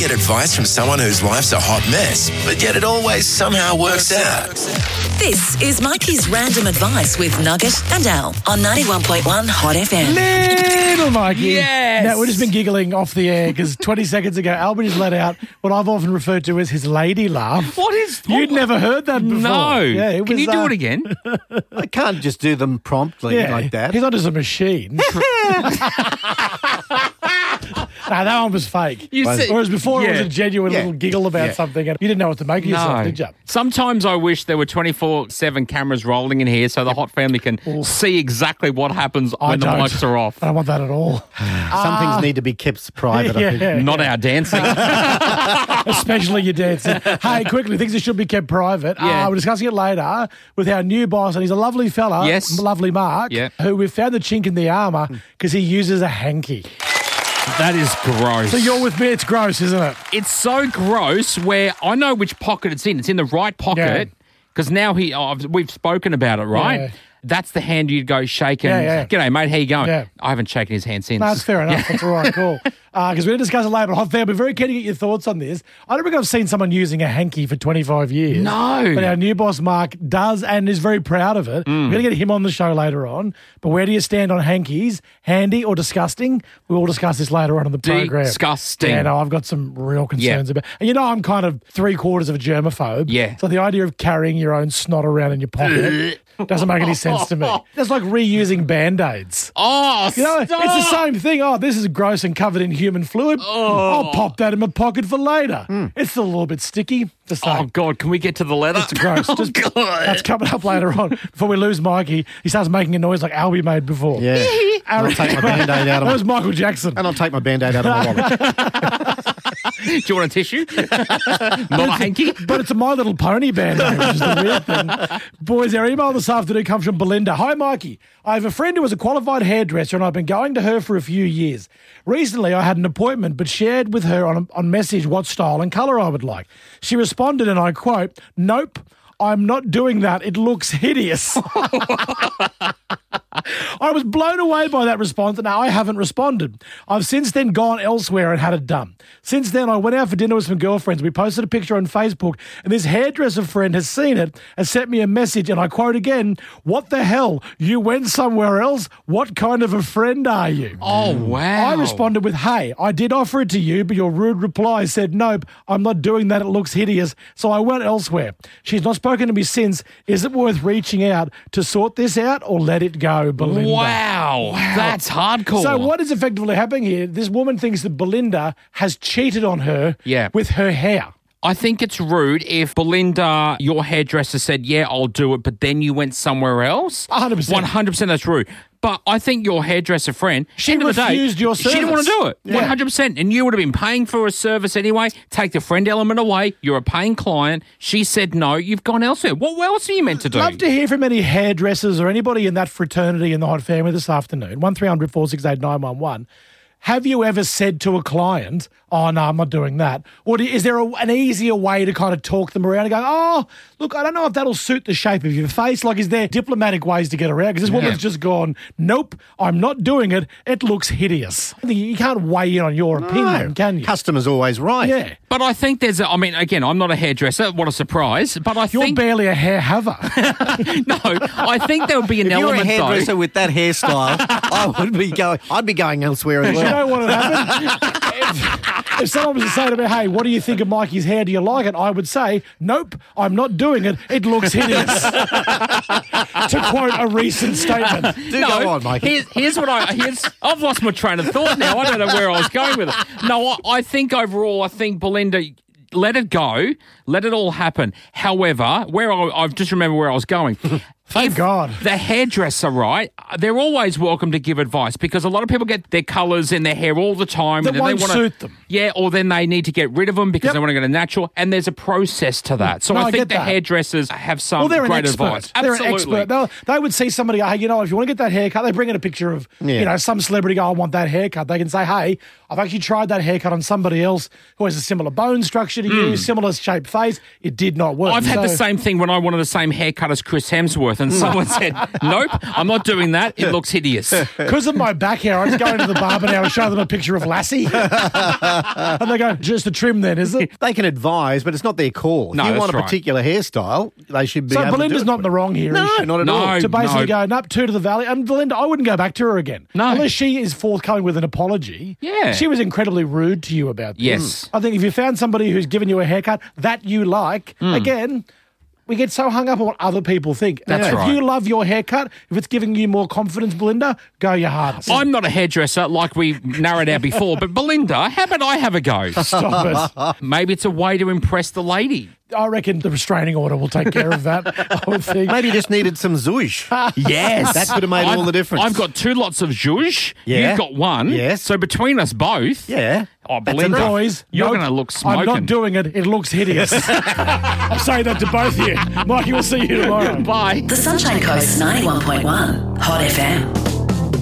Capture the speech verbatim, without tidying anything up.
get advice from someone whose life's a hot mess, but yet it always somehow works out. This is Mikey's Random Advice with Nugget and Al on ninety-one point one Hot F M. Little Mikey. Yes. Now, we've just been giggling off the air because twenty seconds ago, Albert has let out what I've often referred to as his lady laugh. What is... You'd what? never heard that before. No. Yeah, it Can was, you do uh, it again? I can't just do them promptly Yeah, like that. He's not just a machine. No, that one was fake. You said- Whereas before it was Yeah. a genuine Yeah. little giggle about Yeah. something and you didn't know what to make of yourself, No. did you? Sometimes I wish there were twenty-four seven cameras rolling in here so the Hot family can see exactly what happens I when the don't. mics are off. I don't want that at all. Some things need to be kept private, I think. Yeah. Not our dancing. Especially your dancing. Hey, quickly, things that should be kept private. Yeah. Uh, we're discussing it later with our new boss, and he's a lovely fella, Yes. lovely Mark, Yeah. who we've found the chink in the armour because he uses a hanky. That is gross. So you're with me, it's gross, isn't it? It's so gross where I know which pocket it's in. It's in the right pocket because now he. Oh, I've- we've spoken about it, right? Yeah. That's the hand you'd go shaking. Yeah, yeah. G'day, mate. How you going? Yeah. I haven't shaken his hand since. No, that's fair enough. That's all right, cool. Because we're going to discuss it later. But Hot Fam, we're very keen to get your thoughts on this. I don't think I've seen someone using a hanky for twenty-five years. No. But our new boss, Mark, does and is very proud of it. Mm. We're going to get him on the show later on. But where do you stand on hankies? Handy or disgusting? We will discuss this later on in the program. Disgusting. Yeah, no, I've got some real concerns Yeah. about And you know, I'm kind of three quarters of a germaphobe. Yeah. So the idea of carrying your own snot around in your pocket doesn't make any sense to me. That's like reusing Band-Aids. Oh, You know, stop. it's the same thing. Oh, this is gross and covered in human fluid. I'll pop that in my pocket for later. It's still a little bit sticky. The Oh, same. God. Can we get to the letter? It's gross. Oh, Just, God. That's coming up later on. Before we lose Mikey, he starts making a noise like Albie made before. Yeah. And I'll take my Band-Aid out of That was my... Michael Jackson. And I'll take my Band-Aid out of my wallet. Do you want a tissue? Not a hanky? But it's a My Little Pony band, which is the weird thing. Boys, our email this afternoon comes from Belinda. Hi, Mikey. I have a friend who is a qualified hairdresser and I've been going to her for a few years. Recently, I had an appointment but shared with her on, on message what style and colour I would like. She responded and I quote, "Nope, I'm not doing that. It looks hideous." I was blown away by that response, and now I haven't responded. I've since then gone elsewhere and had it done. Since then, I went out for dinner with some girlfriends. We posted a picture on Facebook, and this hairdresser friend has seen it and sent me a message, and I quote again, "What the hell? You went somewhere else? What kind of a friend are you?" Oh, wow. I responded with, "Hey, I did offer it to you, but your rude reply said, nope, I'm not doing that. It looks hideous." So I went elsewhere. She's not spoken to me since. Is it worth reaching out to sort this out or let it go, Belinda? Wow. That's hardcore. So what is effectively happening here? This woman thinks that Belinda has cheated on her Yeah. with her hair. I think it's rude if Belinda, your hairdresser, said, yeah, I'll do it, but then you went somewhere else. one hundred percent. one hundred percent that's rude. But I think your hairdresser friend, She end of the day, refused your she didn't want to service. do it. Yeah. one hundred percent. And you would have been paying for a service anyway. Take the friend element away. You're a paying client. She said no. You've gone elsewhere. What else are you meant to do? Love to hear from any hairdressers or anybody in that fraternity in the Hot Family this afternoon. one three hundred four six eight nine one one. Have you ever said to a client, "Oh, no, I'm not doing that"? Or do, is there a, an easier way to kind of talk them around and go, "Oh, look, I don't know if that'll suit the shape of your face"? Like, is there diplomatic ways to get around? Because this woman's just gone, "Nope, I'm not doing it. It looks hideous." I think you can't weigh in on your opinion, can you? Customer's always right. Yeah. But I think there's a, I mean, again, I'm not a hairdresser. What a surprise. But I You're think, barely a hair haver. no, I think there would be an If you're a element, hairdresser though. with that hairstyle, I would be going. I'd be going elsewhere as You well. know what would happen? if, if someone was to say to me, "Hey, what do you think of Mikey's hair? Do you like it?" I would say, "Nope, I'm not doing it. It looks hideous." To quote a recent statement. Do go on, Mikey. Here's, here's what I here's. I've lost my train of thought now. I don't know where I was going with it. No, I, I think overall, I think Belinda, let it go, let it all happen. However, where I, I've just remembered where I was going. Thank If God. The hairdresser, right? They're always welcome to give advice because a lot of people get their colours in their hair all the time. That and then won't they wanna, suit them. Yeah, or then they need to get rid of them because Yep. they want to go to natural. And there's a process to that. So No, I I think get the that. hairdressers have some Well, they're an great expert. advice. They're Absolutely. an expert. They'll, they would see somebody go, "Hey, you know, if you want to get that haircut," they bring in a picture of, Yeah. you know, some celebrity go, "I want that haircut." They can say, "Hey, I've actually tried that haircut on somebody else who has a similar bone structure to you, similar shaped face. It did not work." Hmm. I've had the So- same thing when I wanted the same haircut as Chris Hemsworth, and someone said, nope, I'm not doing that. It looks hideous. Because of my back hair, I just go into the barber now and show them a picture of Lassie. And they go, just a trim then, is it? They can advise, but it's not their call. If No, you that's want a right. particular hairstyle, they should be So able to Belinda's do it. not in the wrong here, No, is she? not at No. all. To basically no. go, nope, two to the valley. And Belinda, I wouldn't go back to her again. No. Unless she is forthcoming with an apology. Yeah. She was incredibly rude to you about this. Yes. I think if you found somebody who's given you a haircut that you like, Hmm. again, we get so hung up on what other people think. That's if right. you love your haircut, if it's giving you more confidence, Belinda, go your hardest. I'm not a hairdresser like we narrowed out before, but Belinda, how about I have a go? Stop it. Maybe it's a way to impress the lady. I reckon the restraining order will take care of that. I would think. Maybe you just needed some zhuzh. Yes. That could have made all I've- the difference. I've got two lots of zhuzh. Yeah. You've got one. Yes. So between us both. Yeah. Oh, That's Belinda, enough. Boys, you're nope, going to look smoking. I'm not doing it. It looks hideous. I'm saying that to both of you. Mikey, we'll see you tomorrow. Bye. The Sunshine Coast ninety-one point one Hot F M.